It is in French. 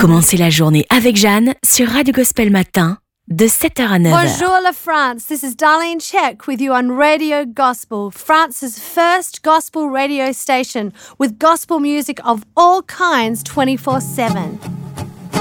Commencez la journée avec Jeanne sur Radio Gospel Matin de 7h à 9h. Bonjour la France, this is Darlene Check with you on Radio Gospel, France's first gospel radio station with gospel music of all kinds 24/7.